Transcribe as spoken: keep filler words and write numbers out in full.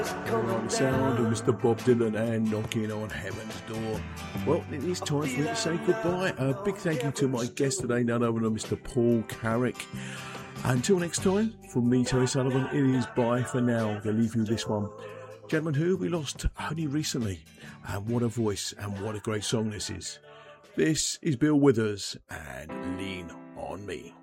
Around the sound of Mister Bob Dylan and Knocking on Heaven's Door. Well, it is time for me to say goodbye. A big thank you to my guest today, none other than Mister Paul Carrick. Until next time, from me, Terry Sullivan, it is bye for now. I'm going to leave you this one. Gentleman who we lost only recently. And what a voice and what a great song this is. This is Bill Withers and Lean on Me.